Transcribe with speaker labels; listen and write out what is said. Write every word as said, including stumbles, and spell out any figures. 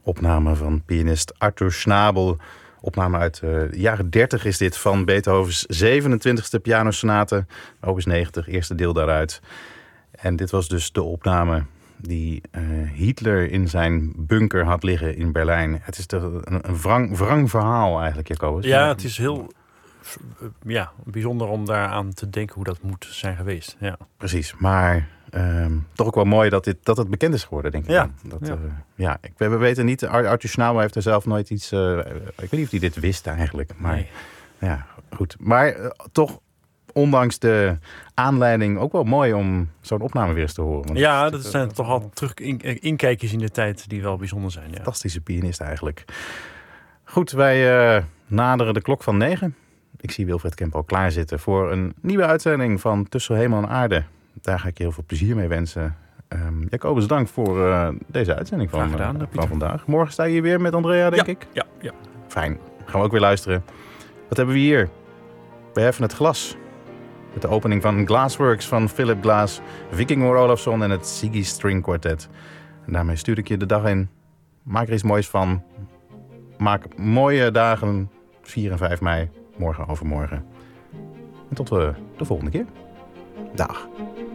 Speaker 1: opname van pianist Arthur Schnabel. Opname uit uh, de jaren dertig is dit van Beethovens zevenentwintigste pianosonate. Opus negentig, eerste deel daaruit. En dit was dus de opname die uh, Hitler in zijn bunker had liggen in Berlijn. Het is toch een, een wrang, wrang verhaal eigenlijk, Jacobus.
Speaker 2: Ja, het is heel ja, bijzonder om daaraan te denken hoe dat moet zijn geweest. Ja.
Speaker 1: Precies, maar um, toch ook wel mooi dat, dit, dat het bekend is geworden, denk ik.
Speaker 2: Ja.
Speaker 1: Dat,
Speaker 2: ja.
Speaker 1: Uh, ja ik, we weten niet, Arthur Schnabel heeft er zelf nooit iets... Uh, ik weet niet of hij dit wist eigenlijk. Maar,
Speaker 2: nee.
Speaker 1: Ja, goed. Maar uh, toch, ondanks de aanleiding, ook wel mooi om zo'n opname weer eens te horen. Want
Speaker 2: ja, dat zijn uh, toch al terug in, inkijkjes in de tijd die wel bijzonder zijn. Ja.
Speaker 1: Fantastische pianist eigenlijk. Goed, wij uh, naderen de klok van negen. Ik zie Wilfred Kemp al klaarzitten voor een nieuwe uitzending van Tussen Hemel en Aarde. Daar ga ik je heel veel plezier mee wensen. Um, Jacobus, dank voor uh, deze uitzending van,
Speaker 2: gedaan,
Speaker 1: uh, van vandaag. Morgen sta je hier weer met Andrea, denk
Speaker 2: ja,
Speaker 1: ik?
Speaker 2: Ja, ja.
Speaker 1: Fijn. Gaan we ook weer luisteren. Wat hebben we hier? We heffen het glas. Met de opening van Glassworks van Philip Glass, Vikingur Olafsson en het Ziggy String Quartet. En daarmee stuur ik je de dag in. Maak er iets moois van. Maak mooie dagen, vier en vijf mei. Morgen overmorgen. En tot uh, de volgende keer. Dag.